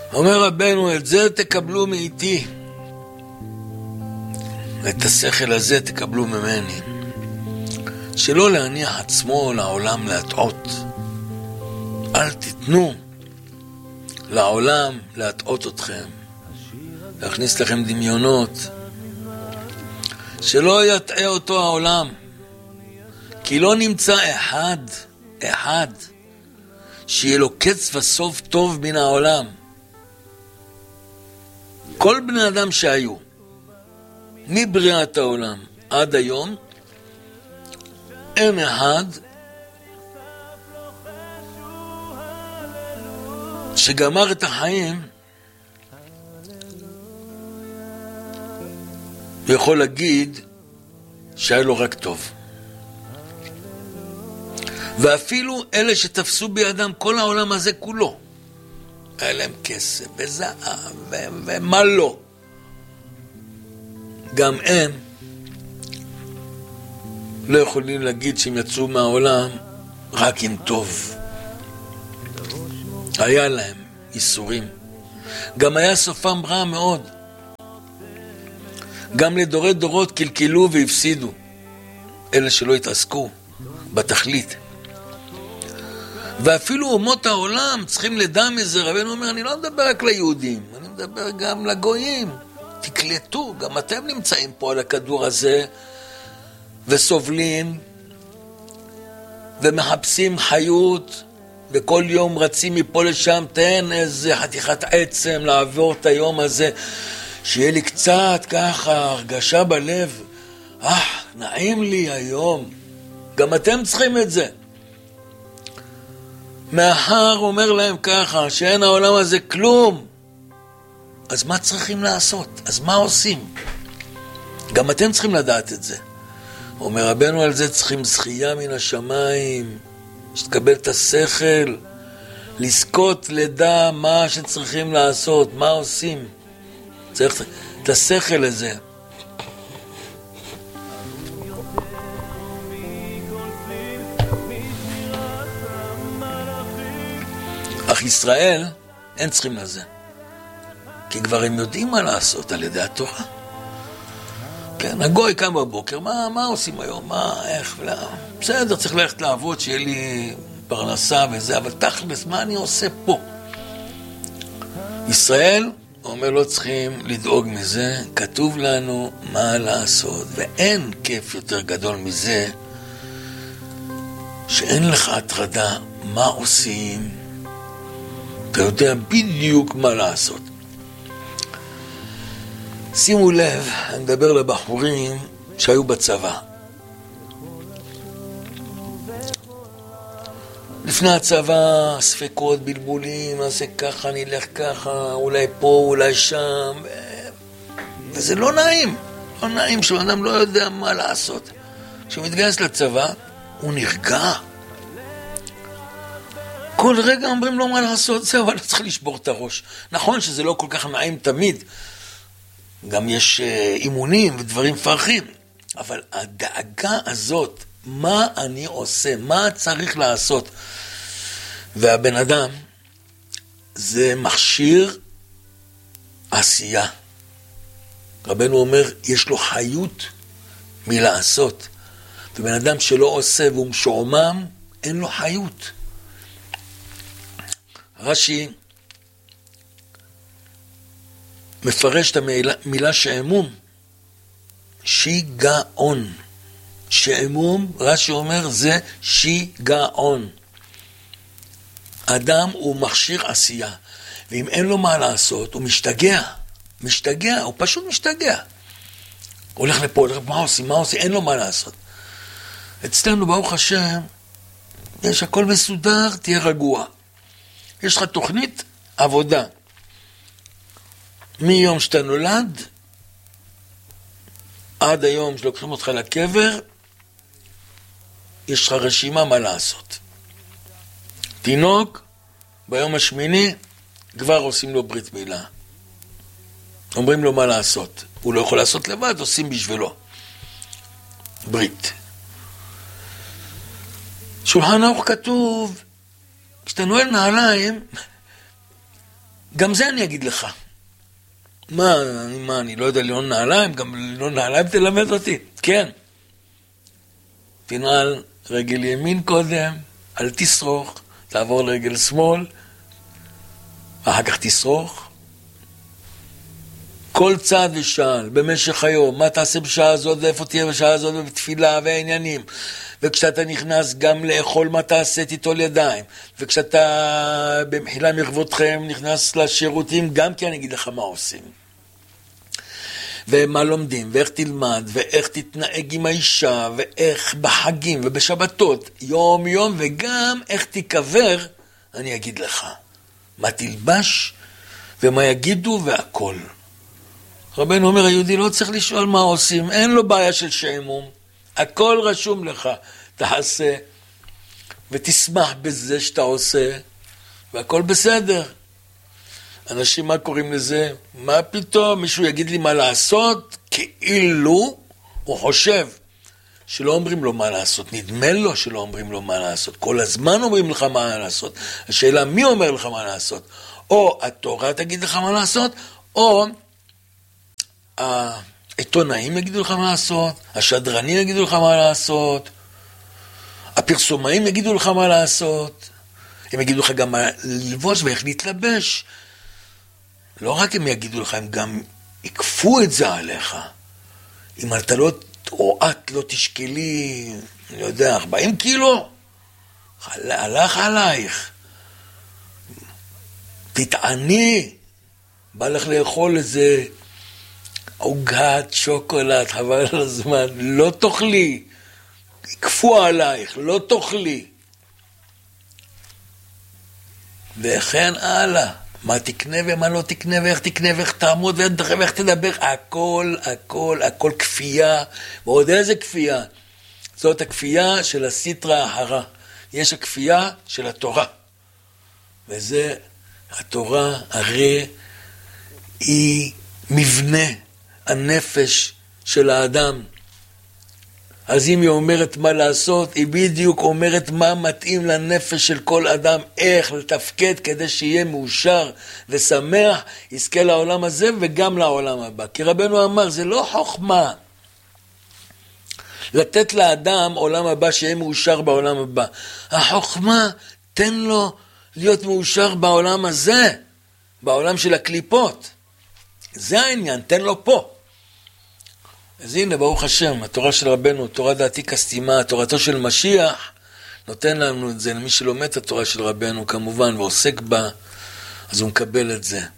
אומר רבנו, את זה תקבלו מאיתי, את השכל הזה תקבלו ממני, שלא להניח עצמו לעולם להטעות. אל תיתנו לעולם להטעות אתכם, להכניס לכם דמיונות, שלא יטעה אותו העולם, כי לא נמצא אחד שיהיה לו קץ וסוף טוב מן העולם. כל בני אדם שהיו מבריאת העולם עד היום, אין אחד שגמר את החיים ויכול להגיד שהיה לו רק טוב. ואפילו אלה שתפסו בידם כל העולם הזה כולו, היה להם כסף וזהב ומה לא, גם הם לא יכולים להגיד שהם יצאו מהעולם רק עם טוב. היה להם איסורים, גם היה סופם רע מאוד, גם לדורי דורות קלקלו והפסידו אלה שלא התעסקו בתכלית. ואפילו אומות העולם צריכים לדע מזה. רבנו אומר, אני לא מדבר רק ליהודים, אני מדבר גם לגויים. תקלטו, גם אתם נמצאים פה על הכדור הזה וסובלים ומחפשים חיות, וכל יום רצים מפה לשם, תן איזה חתיכת עצם לעבור את היום הזה, שיהיה לי קצת ככה הרגשה בלב, נעים לי היום. גם אתם צריכים את זה. מאחר אומר להם ככה, שאין העולם הזה כלום, אז מה צריכים לעשות? אז מה עושים? גם אתם צריכים לדעת את זה. אומר רבנו, על זה צריכים זכייה מן השמיים, שתקבל את השכל, לזכות לדע מה שצריכים לעשות, מה עושים. צריך את השכל הזה. אך ישראל אין צריכים לזה, כי כבר הם יודעים מה לעשות על ידי התורה. כן, הגוי קם בבוקר, מה עושים היום? איך? בסדר, צריך ללכת לעבוד, שיהיה לי פרנסה וזה, אבל תכלס, מה אני עושה פה? ישראל, הוא אומר, לא צריכים לדאוג מזה, כתוב לנו מה לעשות, ואין כיף יותר גדול מזה, שאין לך הטרדה מה עושים, אתה יודע בדיוק מה לעשות. שימו לב, אני מדבר לבחורים שהיו בצבא. לפני הצבא, ספקות, בלבולים, נעשה ככה, נלך ככה, אולי פה, אולי שם, וזה לא נעים. לא נעים שאדם לא יודע מה לעשות. כשהוא מתגייס לצבא, הוא נרגע. כל רגע אומרים לו מה לעשות, זה אבל צריך לשבור את הראש. נכון שזה לא כל כך נעים תמיד, גם יש אימונים ודברים פרחים, אבל הדאגה הזאת, מה אני עושה, מה צריך לעשות, והבן אדם זה מכשיר עשייה. רבנו אומר, יש לו חיות מלעשות, ובן אדם שלא עושה והוא משועמם, אין לו חיות. רש"י מפרש את המילה שעמום, שיגעון. שעמום, רש"י אומר, זה שיגעון. אדם הוא מכשיר עשייה, ואם אין לו מה לעשות, הוא משתגע, הוא פשוט משתגע. הולך לפה, מה עושים, אין לו מה לעשות. אצלנו, ברוך השם, יש הכל מסודר, תהיה רגוע. יש לך תוכנית עבודה. מיום שאתה נולד, עד היום שלוקחים אותך לקבר, יש לך רשימה מה לעשות. תינוק, ביום השמיני, כבר עושים לו ברית מילה. אומרים לו מה לעשות. הוא לא יכול לעשות לבד, עושים בשבילו. ברית. שולחן ערוך כתוב, כשאתה נועל נעליים, גם זה אני אגיד לך. מה, אני לא יודע לנעול נעליים? גם לנעול נעליים תלמד אותי. כן. תנעל רגל ימין קודם, אל תשרוך, תעבור לרגל שמאל, ואחר כך תשרוך. כל צעד ושעל במשך היום, מה תעשה בשעה הזאת ואיפה תהיה בשעה הזאת ובתפילה והעניינים. וכשאתה נכנס גם לאכול מה תעשה תיטול ידיים. וכשאתה במחילה מרבותכם נכנס לשירותים גם כי אני אגיד לך מה עושים. ומה לומדים, ואיך תלמד, ואיך תתנהג עם האישה, ואיך בחגים ובשבתות, יום יום, וגם איך תיקבר, אני אגיד לך. מה תלבש ומה יגידו והכל. רבנו אומר, היהודי לא צריך לשאול מה עושים, אין לו בעיה של שעמום, הכל רשום לך, תעשה, ותשמח בזה שאתה עושה, והכל בסדר. אנשים מה קוראים לזה? מה פתאום? מישהו יגיד לי מה לעשות? כאילו הוא חושב שלא אומרים לו מה לעשות, נדמה לו שלא אומרים לו מה לעשות, כל הזמן אומרים לך מה לעשות, השאלה מי אומר לך מה לעשות? או התורה תגיד לך מה לעשות, או העיתונאים יגידו לך מה לעשות, השדרנים יגידו לך מה לעשות, הפרסומאים יגידו לך מה לעשות, הם יגידו לך גם מה ללבוש ואיך להתלבש. לא רק הם יגידו לך, הם גם יקפו את זה עליך. אם אתה לא, או את לא תשקלי, אני יודע, 40 קילו, הלך עלייך. תתעני, בא לך לאכול איזה עוגת שוקולד, חבל על הזמן, לא תאכלי, יקפו עלייך, לא תאכלי. וכן הלאה, מה תקנה ומה לא תקנה, ואיך תקנה ואיך תעמוד ואיך תדבר, הכל כפייה, ועוד איזה כפייה? זאת הכפייה של הסטרא אחרא, יש הכפייה של התורה, וזה התורה הרי היא מבנה הנפש של האדם. אז אם היא אומרת מה לעשות, היא בדיוק אומרת מה מתאים לנפש של כל אדם, איך לתפקד כדי שיהיה מאושר ושמח, יזכה לעולם הזה וגם לעולם הבא. כי רבנו אמר, זה לא חוכמה לתת לאדם עולם הבא שיהיה מאושר בעולם הבא. החוכמה, תן לו להיות מאושר בעולם הזה, בעולם של הקליפות. זה העניין, תן לו פה. אז הנה, ברוך השם, התורה של רבנו, תורה דעתי כסתימה, תורתו של משיח, נותן לנו את זה, למי שלומד את התורה של רבנו כמובן, ועוסק בה, אז הוא מקבל את זה.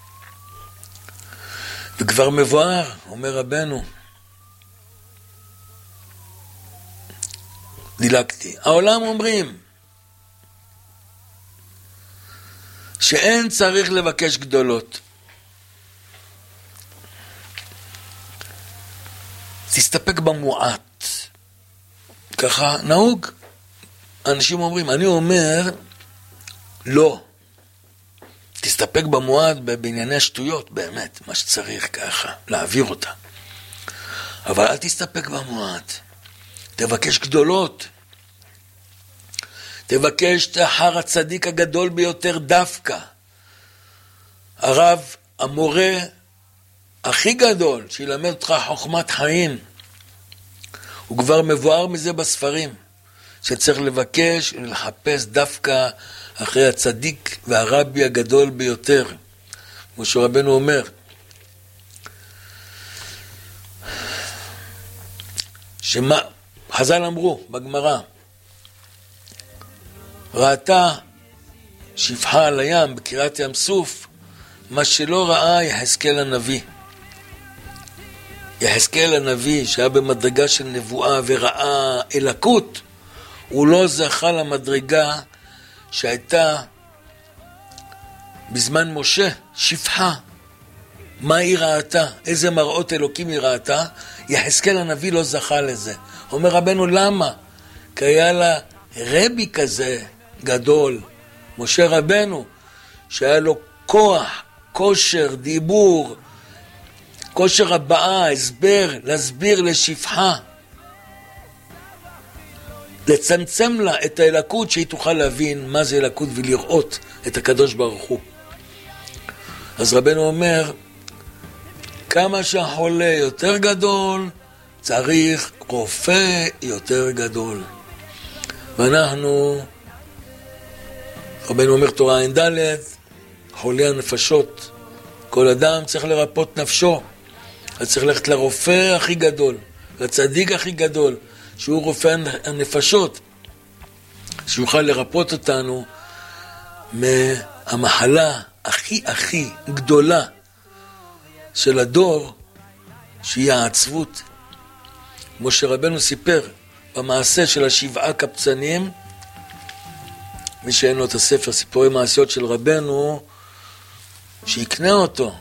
וכבר מבואר, אומר רבנו, דילגתי, העולם אומרים, שאין צריך לבקש גדולות. תסתפק במועט. ככה נהוג. אנשים אומרים, אני אומר, לא. תסתפק במועט בענייני השטויות, באמת, מה שצריך ככה, להעביר אותה. אבל אל תסתפק במועט. תבקש גדולות. תבקש אחר הצדיק הגדול ביותר דווקא. הרב, המורה הכי גדול, שילמד אותך חוכמת חיים. הוא כבר מבואר מזה בספרים, שצריך לבקש ולחפש דווקא אחרי הצדיק והרבי הגדול ביותר. כמו שרבנו אומר, שמה, חז"ל אמרו בגמרא, ראתה שפחה על הים בקריאת ים סוף, מה שלא ראה יחזקאל הנביא. יחזקאל הנביא שהיה במדרגה של נבואה וראה אלוקות, הוא לא זכה למדרגה שהייתה בזמן משה, שפחה. מה היא ראתה? איזה מראות אלוקים היא ראתה? יחזקאל הנביא לא זכה לזה. אומר רבנו, למה? כי היה לה רבי כזה גדול, משה רבנו, שהיה לו כוח, כושר, דיבור, כושר הבאה, הסבר, להסביר לשפחה, לצמצם לה את האלוקות שהיא תוכל להבין מה זה אלוקות ולראות את הקדוש ברוך הוא. אז רבנו אומר, כמה שהחולה יותר גדול, צריך רופא יותר גדול. ואנחנו, רבנו אומר תורה ע"ד, חולי הנפשות, כל אדם צריך לרפות נפשו, אז צריך ללכת לרופא הכי גדול, לצדיק הכי גדול, שהוא רופא הנפשות, שיוכל לרפות אותנו מהמחלה הכי גדולה של הדור, שהיא העצבות. כמו שרבנו סיפר במעשה של השבעה קבצנים, מי שאין לו את הספר סיפורי מעשיות של רבנו, שיקנה אותו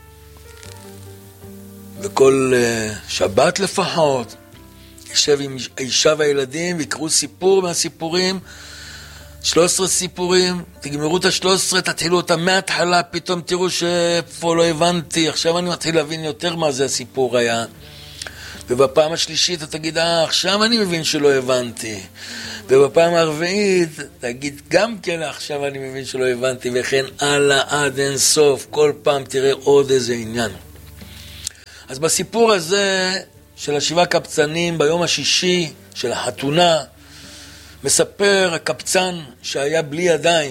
וכל שבת לפחות יישב עם האישה והילדים ויקראו סיפור מהסיפורים, 13 סיפורים, תגמרו את ה-13, תתחילו אותם מההתחלה, פתאום תראו שפה לא הבנתי, עכשיו אני מתחיל להבין יותר מה זה הסיפור היה, ובפעם השלישית אתה תגיד, עכשיו אני מבין שלא הבנתי, ובפעם הרביעית תגיד גם כן, עכשיו אני מבין שלא הבנתי, וכן הלאה עד אין סוף, כל פעם תראה עוד איזה עניין. אז בסיפור הזה של השבעה קבצנים ביום השישי של החתונה, מספר הקבצן שהיה בלי ידיים,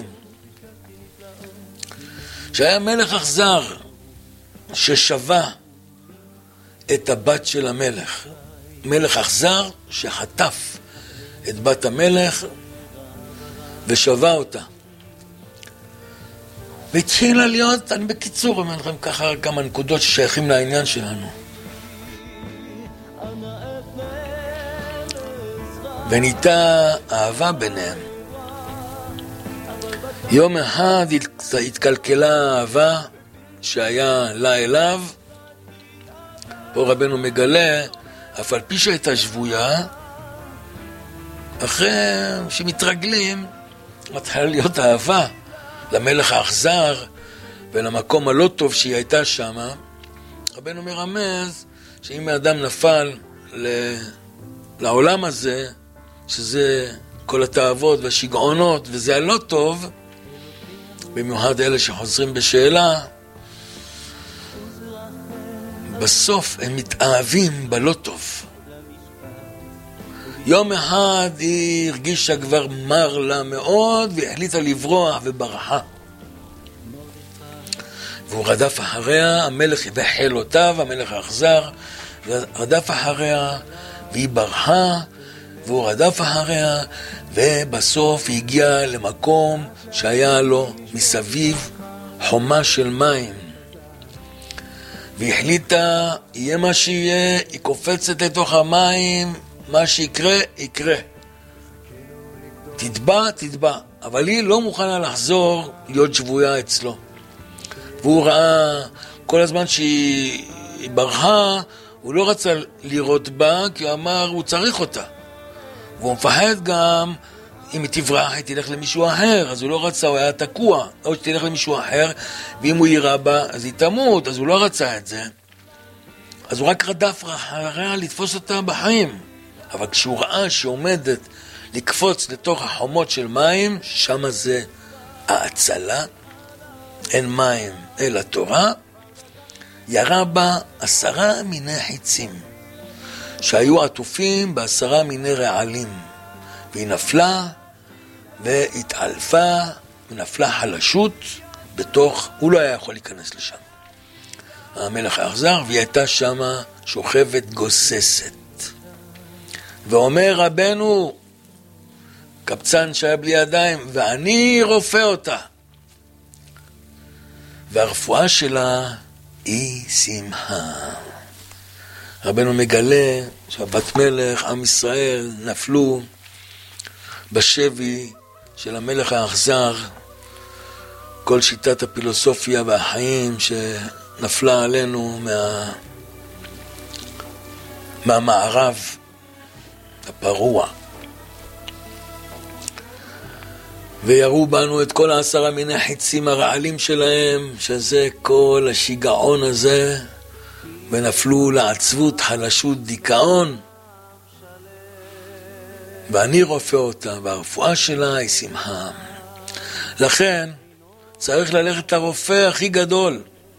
שהיה מלך אכזר ששבה את הבת של המלך. מלך אכזר שחטף את בת המלך ושבה אותה. והתחילה להיות, אני בקיצור אומר לכם ככה כמה נקודות ששייכים לעניין שלנו. ונהייתה אהבה ביניהם. יום אחד התקלקלה האהבה שהיה לה אליו. פה רבנו מגלה, אף על פי שהייתה שבויה, אחרי שמתרגלים, מתחילה להיות אהבה למלך האכזר ולמקום הלא טוב שהיא הייתה שם. רבנו מרמז שאם האדם נפל לעולם הזה, שזה כל התאוות והשגעונות, וזה הלא טוב, במיוחד אלה שחוזרים בשאלה, בסוף הם מתאהבים בלא טוב. יום אחד היא הרגישה כבר מר לה מאוד, והחליטה לברוח וברחה. והוא רדף אחריה, המלך החל אותה, המלך האכזר, רדף אחריה, והיא ברחה, והוא רדף אחריה, ובסוף היא הגיעה למקום שהיה לו מסביב חומה של מים. והחליטה, יהיה מה שיהיה, היא קופצת לתוך המים, מה שיקרה, יקרה. תטבע, אבל היא לא מוכנה לחזור להיות שבויה אצלו. והוא ראה כל הזמן שהיא ברחה, הוא לא רצה לראות בה, כי הוא אמר, הוא צריך אותה. והוא מפחד גם, אם היא תברח, היא תלך למישהו אחר, אז הוא לא רצה, הוא היה תקוע, או שתלך למישהו אחר, ואם הוא יירה בה, אז היא תמות, אז הוא לא רצה את זה. אז הוא רק רדף אחריה לתפוס אותה בחיים. אבל כשהוא ראה שעומדת לקפוץ לתוך החומות של מים, שם זה ההצלה, אין מים אלא תורה, ירה בה 10 מיני חיצים, שהיו עטופים ב10 מיני רעלים, והיא נפלה והתעלפה, ונפלה חלשות בתוך, הוא לא היה יכול להיכנס לשם. המלך האכזר, והיא הייתה שם שוכבת גוססת. ואומר רבנו, קבצן שהיה בלי ידיים, ואני רופא אותה. והרפואה שלה היא שמחה. רבנו מגלה שהבת מלך, עם ישראל, נפלו בשבי של המלך האכזר, כל שיטת הפילוסופיה והחיים שנפלה עלינו מהמערב הפרוע. ויראו בנו את כל 10 מיני חיצים הרעלים שלהם, שזה כל השיגעון הזה, ונפלו לעצבות, חלשות, דיכאון. ואני רופא אותה, והרפואה שלה היא שמחה. לכן צריך ללכת לרופא הכי גדול,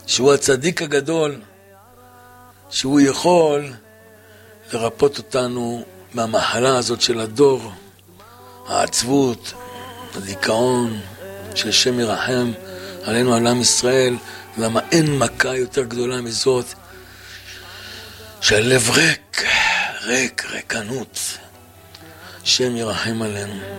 שהוא הצדיק הגדול, שהוא יכול לרפות אותנו מהמחלה הזאת של הדור, העצבות, הדיכאון, שהשם ירחם עלינו, על עם ישראל. למה אין מכה יותר גדולה מזאת, שהלב ריק, ריקנות. השם ירחם עלינו.